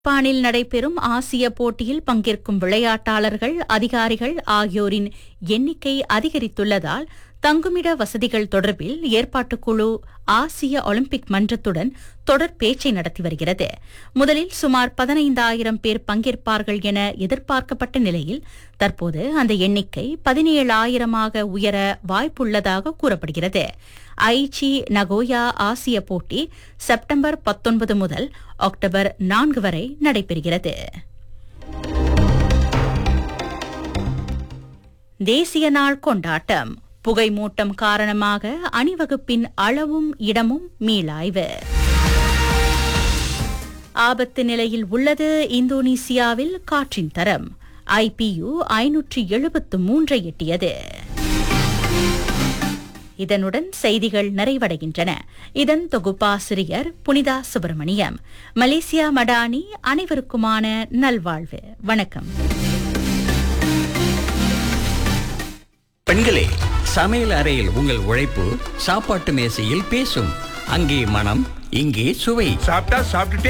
ஜப்பானில் நடைபெறும் ஆசிய போட்டியில் பங்கேற்கும் விளையாட்டாளர்கள் அதிகாரிகள் ஆகியோரின் எண்ணிக்கை அதிகரித்துள்ளதால் தங்குமிட வசதிகள் தொடர்பில் ஏற்பாட்டுக்குழு ஆசிய ஒலிம்பிக் மன்றத்துடன் தொடர் பேச்சை நடத்தி வருகிறது. முதலில் சுமார் 15,000 பேர் பங்கேற்பார்கள் என எதிர்பார்க்கப்பட்ட நிலையில் தற்போது அந்த எண்ணிக்கை 17,000ஆக உயர வாய்ப்புள்ளதாக கூறப்படுகிறது. ஐச்சி நகோயா ஆசிய போட்டி செப்டம்பர் 19 முதல் அக்டோபர் 4 வரை நடைபெறுகிறது. தேசிய நாள் கொண்டாட்டம். புகைமூட்டம் காரணமாக அணிவகுப்பின் அளவும் இடமும் மீளாய்வு. ஆபத்து நிலையில் உள்ளது இந்தோனேசியாவில் காற்றின் தரம். IPU 573 எட்டியது. இதனுடன் செய்திகள் நிறைவடைகின்றன. இதன் தொகுப்பாசிரியர் புனிதா சுப்பிரமணியம். மலேசியா மடானி. அனைவருக்குமான நல்வாழ்வு. வணக்கம். பெண்களே, சமையல் அறையில் உங்கள் உழைப்பு சாப்பாட்டு மேசையில் பேசும். அங்கே மனம், இங்கே சுவை. சாப்பிட்டா சாப்பிட்டுட்டே